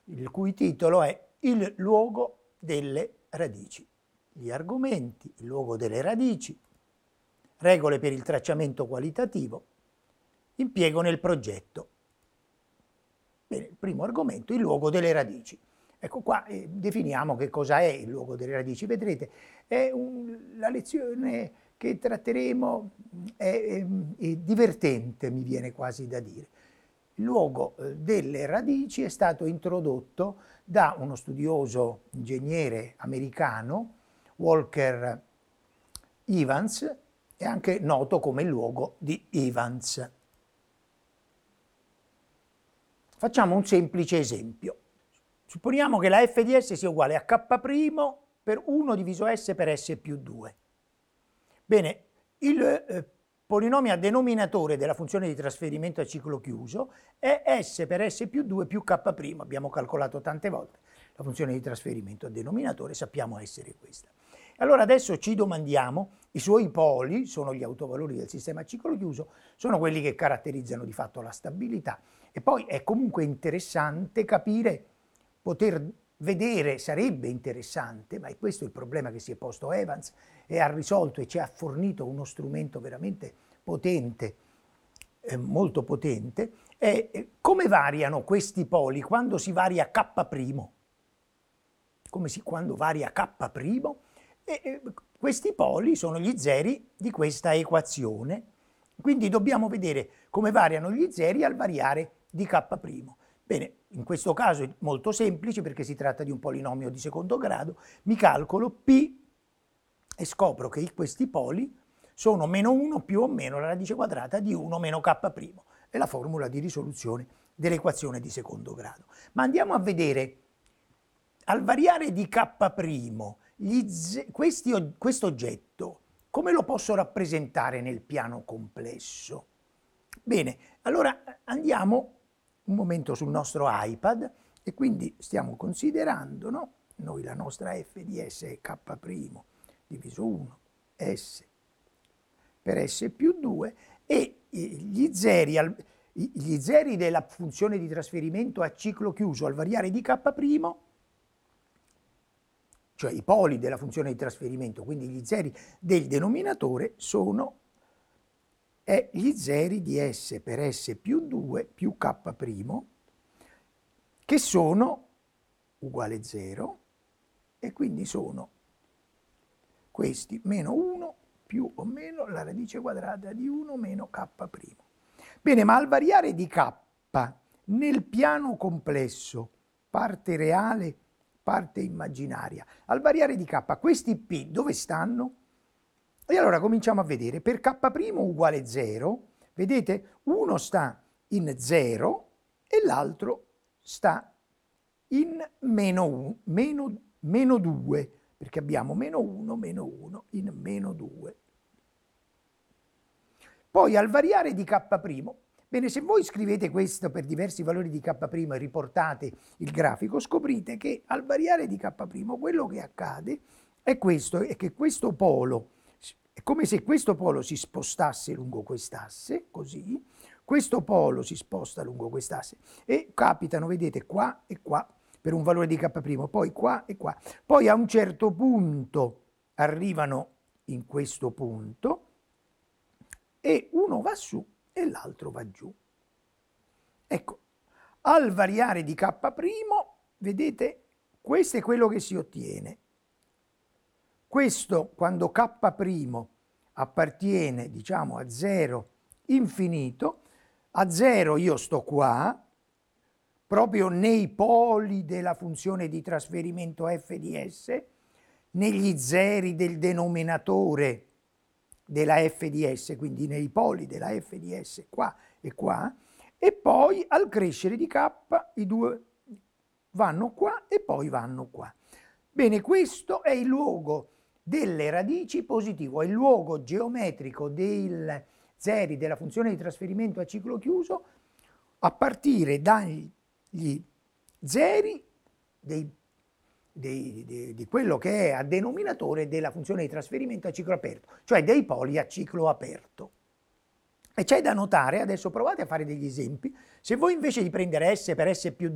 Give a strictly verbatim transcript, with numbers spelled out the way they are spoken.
il cui titolo è Il luogo delle radici. Gli argomenti, il luogo delle radici, regole per il tracciamento qualitativo, impiego nel progetto. Bene, il primo argomento, il luogo delle radici. Ecco qua, eh, definiamo che cosa è il luogo delle radici. Vedrete, è un, la lezione che tratteremo è, è, è divertente, mi viene quasi da dire. Il luogo delle radici è stato introdotto da uno studioso ingegnere americano, Walker Evans, è anche noto come il luogo di Evans. Facciamo un semplice esempio. Supponiamo che la f di s sia uguale a k' per uno diviso s per s più due. Bene, il eh, polinomio a denominatore della funzione di trasferimento a ciclo chiuso è s per s più due più k'. Abbiamo calcolato tante volte la funzione di trasferimento a denominatore, sappiamo essere questa. Allora adesso ci domandiamo, i suoi poli, sono gli autovalori del sistema a ciclo chiuso, sono quelli che caratterizzano di fatto la stabilità. E poi è comunque interessante capire, poter vedere, sarebbe interessante, ma è questo il problema che si è posto Evans e ha risolto e ci ha fornito uno strumento veramente potente, eh, molto potente, è eh, come variano questi poli quando si varia k', come si, quando varia k', e eh, questi poli sono gli zeri di questa equazione, quindi dobbiamo vedere come variano gli zeri al variare di k'. Bene, in questo caso è molto semplice perché si tratta di un polinomio di secondo grado, mi calcolo p e scopro che questi poli sono meno uno più o meno la radice quadrata di uno meno k', è la formula di risoluzione dell'equazione di secondo grado. Ma andiamo a vedere, al variare di k', gli z questi, questo oggetto, come lo posso rappresentare nel piano complesso? Bene, allora andiamo un momento sul nostro iPad e quindi stiamo considerando, no? Noi la nostra f di s è k' diviso uno s per s più due e gli zeri, al, gli zeri della funzione di trasferimento a ciclo chiuso al variare di k', cioè i poli della funzione di trasferimento, quindi gli zeri del denominatore, sono è gli zeri di s per s più due più k', che sono uguale zero, e quindi sono questi meno uno più o meno la radice quadrata di uno meno k'. Bene, ma al variare di k nel piano complesso, parte reale, parte immaginaria, al variare di k, questi p dove stanno? E allora cominciamo a vedere, per k' uguale zero, vedete, uno sta in zero e l'altro sta in meno, uno, meno, meno due, perché abbiamo meno uno, meno uno, in meno due. Poi al variare di k', bene, se voi scrivete questo per diversi valori di k' e riportate il grafico, scoprite che al variare di k' quello che accade è questo, è che questo polo, è come se questo polo si spostasse lungo quest'asse, così, questo polo si sposta lungo quest'asse e capitano, vedete, qua e qua per un valore di k', poi qua e qua. Poi a un certo punto arrivano in questo punto e uno va su e l'altro va giù. Ecco, al variare di k', vedete, questo è quello che si ottiene. Questo, quando k' appartiene, diciamo, a zero infinito, a zero io sto qua, proprio nei poli della funzione di trasferimento f di s, negli zeri del denominatore della f di s, quindi nei poli della f di s qua e qua, e poi al crescere di k i due vanno qua e poi vanno qua. Bene, questo è il luogo delle radici positivo, è il luogo geometrico dei zeri della funzione di trasferimento a ciclo chiuso a partire dagli zeri dei, dei, dei, di quello che è a denominatore della funzione di trasferimento a ciclo aperto, cioè dei poli a ciclo aperto. E c'è da notare, adesso provate a fare degli esempi, se voi invece di prendere S per S più